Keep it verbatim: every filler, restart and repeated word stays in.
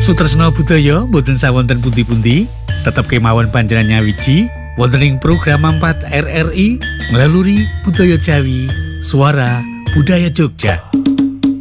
Sutresna budaya boten sawonten pundi-pundi, tetep kemawon panjenengan nyawiji wonten ing program empat R R I melalui Budaya Jawi, Suara Budaya Jogja.